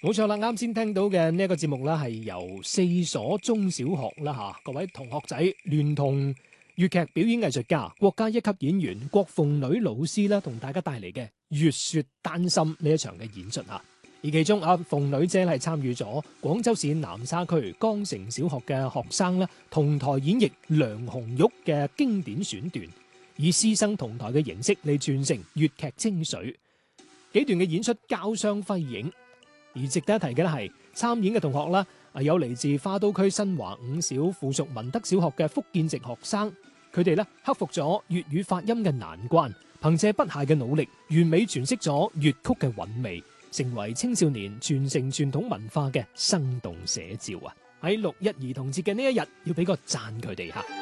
冇錯啦，啱先聽到嘅呢一個節目啦，係由4所中小學啦吓，各位同學仔聯同粵劇表演藝術家、國家一級演員郭鳳女老師啦，同大家帶嚟嘅《月雪丹心》呢一場嘅演出吓。而其中鳳女姐係參與咗廣州市南沙區江城小學嘅學生啦，同台演繹梁紅玉嘅經典選段，以師生同台嘅形式嚟傳承粵劇精髓。幾段嘅演出交相輝映。而值得一提嘅咧係參演嘅同學啦，有嚟自花都區新華五小附屬文德小學嘅福建籍學生，佢哋咧克服咗粵語發音嘅難關，憑借不懈嘅努力，完美詮釋咗粵曲嘅韻味，成為青少年傳承傳統文化嘅生動寫照啊！喺6·1兒童節嘅呢一日，要俾個讚佢哋吓。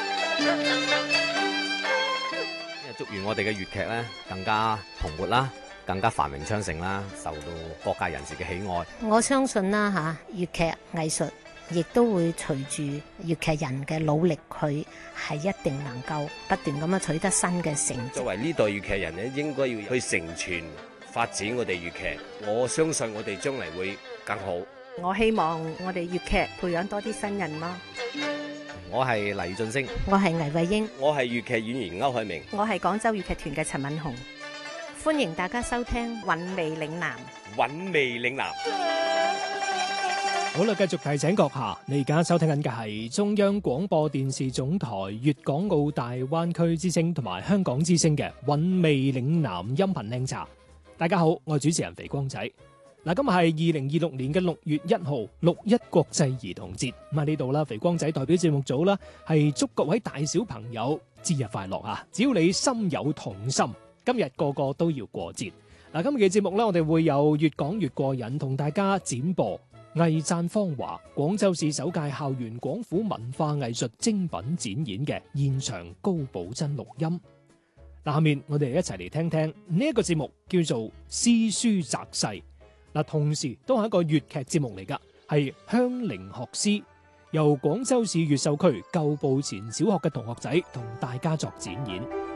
祝願我哋嘅粵劇咧更加蓬勃啦，更加繁榮昌盛啦，受到各界人士嘅喜愛。 我相信啦嚇，粵劇藝術亦都會隨住粵劇人嘅努力，佢係一定能夠不斷咁樣取得新嘅成績。 作為呢代粵劇人咧，應該要去承傳發展我哋粵劇。我相信我哋將嚟會更好。 我希望我哋粵劇培養多啲新人咯。 我係黎俊升， 我係倪慧英， 我係粵劇演員歐海明， 我係廣州粵劇團嘅陳敏紅。歡迎大家收聽《韻味嶺南》。 韻味嶺南。 好啦，繼續提醒閣下，你而家收聽緊嘅係中央廣播電視總台粵港澳大灣區之聲同埋香港之聲嘅《韻味嶺南》音頻靚茶。大家好，我係主持人肥光仔。嗱，今日係2026年嘅6月1號，6·1國際兒童節。咁喺呢度啦，肥光仔代表節目組啦，係祝各位大小朋友節日快樂啊！只要你心有童心，今日個個都要過節。嗱，今日嘅節目咧，我哋會有越講越過癮，同大家展播藝讚芳華廣州市首屆校園廣府文化藝術精品展演嘅現場高保真錄音。嗱，下面我哋一齊嚟聽聽呢一個節目叫做《詩書擇世》。嗱，同時都係一個粵劇節目嚟噶，係鄉齡學詩，由廣州市越秀區舊步前小學嘅同學仔同大家作展演。